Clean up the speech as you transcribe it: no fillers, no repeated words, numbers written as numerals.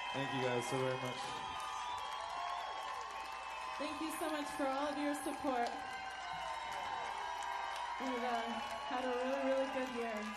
Thank you guys so very much. Thank you so much for all of your support. We've had a really, really good year.